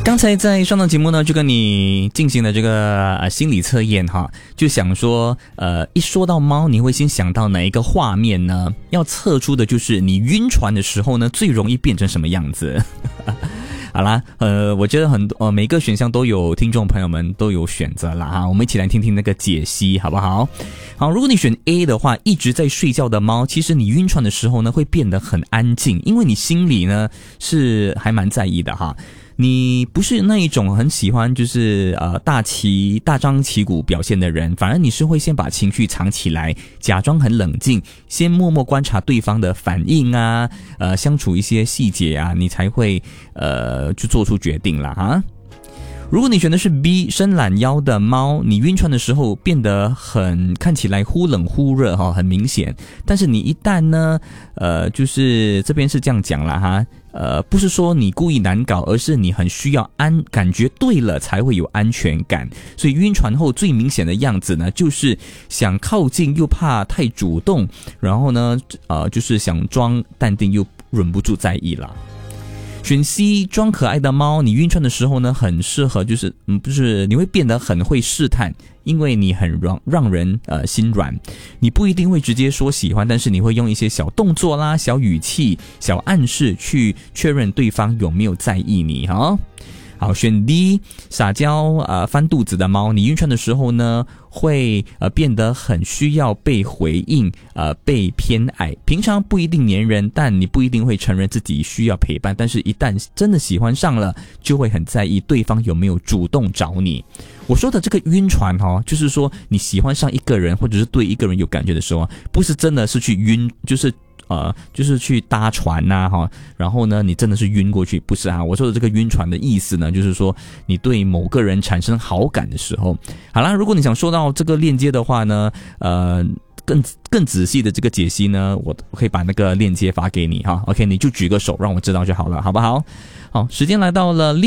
刚才在上档节目呢，就跟你进行了这个心理测验哈，就想说一说到猫，你会先想到哪一个画面呢？要测出的就是你晕船的时候呢，最容易变成什么样子。好啦，我觉得每个选项都有听众朋友们都有选择啦哈，我们一起来听听那个解析好不好？好，如果你选 A 的话，一直在睡觉的猫，其实你晕船的时候呢，会变得很安静，因为你心里呢是还蛮在意的哈。你不是那一种很喜欢就是大张旗鼓表现的人，反而你是会先把情绪藏起来，假装很冷静，先默默观察对方的反应啊，相处一些细节啊，你才会去做出决定啦哈。如果你选的是 B 伸懒腰的猫，你晕船的时候变得看起来忽冷忽热哈，很明显。但是你一旦呢，就是这边是这样讲啦哈，不是说你故意难搞，而是你很需要感觉对了才会有安全感。所以晕船后最明显的样子呢，就是想靠近又怕太主动，然后呢，就是想装淡定又忍不住在意啦。选 C 装可爱的猫，你晕船的时候呢，很适合就是你会变得很会试探，因为你很让人心软。你不一定会直接说喜欢，但是你会用一些小动作啦、小语气、小暗示去确认对方有没有在意你哈。好，选 D 撒娇翻肚子的猫，你晕船的时候呢，会变得很需要被回应，被偏爱。平常不一定黏人，但你不一定会承认自己需要陪伴，但是一旦真的喜欢上了，就会很在意对方有没有主动找你。我说的这个晕船就是说你喜欢上一个人，或者是对一个人有感觉的时候，不是真的是去晕，就是去搭船呐然后呢你真的是晕过去，不是啊，我说的这个晕船的意思呢，就是说你对某个人产生好感的时候。好啦，如果你想收到这个链接的话呢，更仔细的这个解析呢，我可以把那个链接发给你哈。OK， 你就举个手让我知道就好了，好不好？好，时间来到了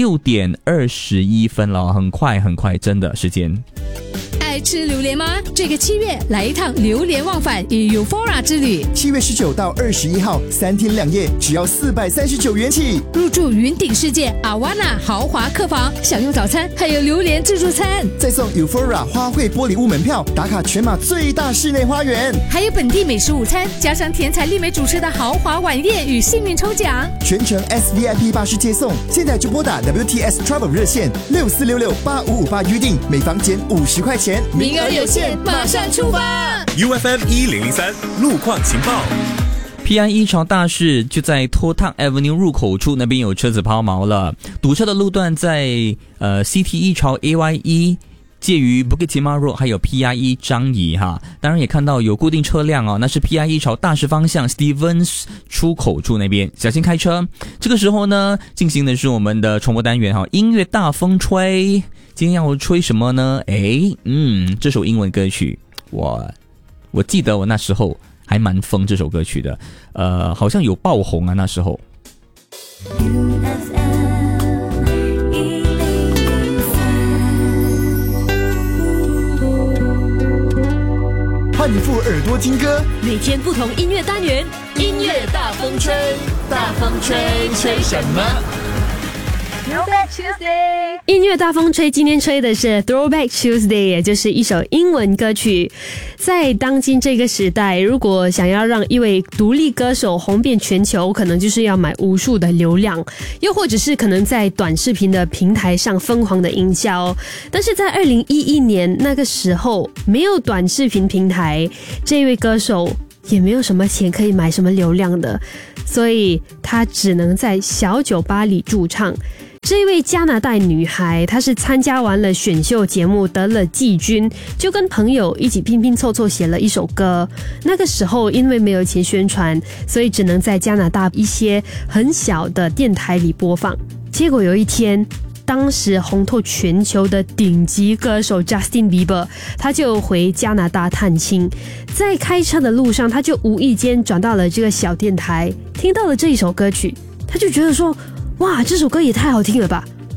6:21了，很快，真的时间。 爱吃榴莲吗？这个7月来一趟榴莲忘返与 Euphoria 之旅。 7月19到21号，3天2夜，只要439元起。 入住云顶世界阿瓦纳豪华客房，享用早餐，还有榴莲自助餐， 再送 Euphoria 花卉玻璃屋门票，打卡全马最大室内花园， 还有本地美食午餐，加上甜彩丽美主持的豪华晚宴与幸运抽奖， 全程 SVIP 巴士接送。现在就拨打 WTS Travel 热线64668558预定，每房减50块钱。 名额有限，马上出发。 UFM 1003路况情报。 平安一潮大事就在托烫 Avenue 入口处，那边有车子抛锚了，堵车的路段在CT 一潮 AYE介于 Bukit Timah Road 还有 PIE 张仪哈，当然也看到有固定车辆那是 PIE 朝大石方向 Stevens 出口处那边，小心开车。这个时候呢，进行的是我们的重播单元音乐大风吹。今天要吹什么呢？这首英文歌曲，我记得我那时候还蛮疯这首歌曲的，好像有爆红啊那时候。 换你副耳朵听歌， 每天不同音乐单元， 音乐大风吹，大风吹，吹什么 ？Throwback Tuesday， 音乐大风吹，今天吹的是 Throwback Tuesday， 也就是一首英文歌曲。在当今这个时代，如果想要让一位独立歌手红遍全球，可能就是要买无数的流量，又或者是可能在短视频的平台上疯狂的营销。但是在2011年那个时候，没有短视频平台，这位歌手也没有什么钱可以买什么流量的，所以他只能在小酒吧里驻唱。这位加拿大女孩，她是参加完了选秀节目得了季军，就跟朋友一起拼拼凑凑写了一首歌。那个时候因为没有钱宣传，所以只能在加拿大一些很小的电台里播放。结果有一天，当时红透全球的顶级歌手 Justin Bieber， 他就回加拿大探亲，在开车的路上，他就无意间转到了这个小电台，听到了这一首歌曲，他就觉得说，哇，这首歌也太好听了吧！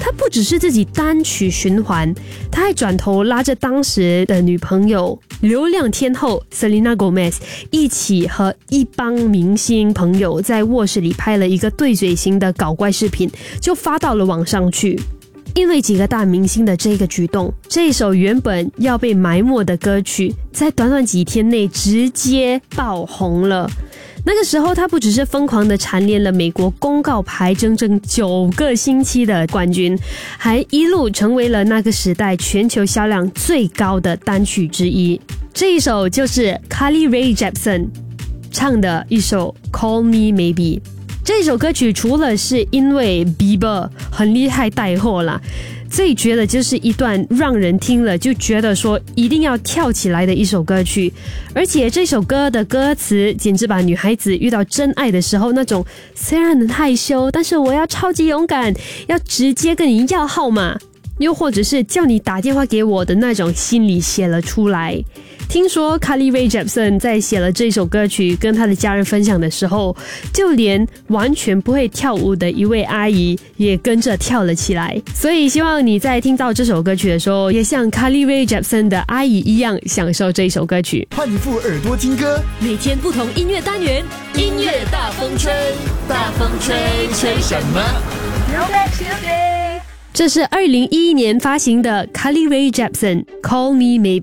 他不只是自己单曲循环，他还转头拉着当时的女朋友流量天后 Selena Gomez 一起和一帮明星朋友在卧室里拍了一个对嘴型的搞怪视频，就发到了网上去。因为几个大明星的这个举动，这一首原本要被埋没的歌曲在短短几天内直接爆红了。那个时候他不只是疯狂地蝉联了美国公告牌整整9个星期的冠军，还一路成为了那个时代全球销量最高的单曲之一。这一首就是 Carly Rae Jepsen 唱的一首 Call Me Maybe。这首歌曲除了是因为 Bieber 很厉害带货啦，最绝的就是一段让人听了就觉得说一定要跳起来的一首歌曲。而且这首歌的歌词简直把女孩子遇到真爱的时候那种虽然很害羞，但是我要超级勇敢，要直接跟你要号码，又或者是叫你打电话给我的那种心理写了出来。听说 Carly Rae Jepsen 在写了这首歌曲跟她的家人分享的时候，就连完全不会跳舞的一位阿姨也跟着跳了起来。所以希望你在听到这首歌曲的时候，也像 Carly Rae Jepsen 的阿姨一样享受这首歌曲。 换一副耳朵听歌， 每天不同音乐单元，音乐大风吹，大风吹，吹什么？Throwback Tuesday。 这是2011年发行的 Carly Rae Jepsen Call Me Maybe。